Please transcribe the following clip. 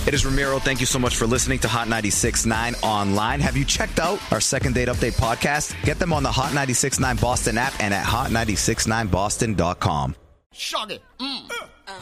It is Ramiro. Thank you so much for listening to Hot 96.9 online. have you checked out our Second Date Update podcast? Get them on the Hot 96.9 Boston app and at hot969boston.com. Shog it.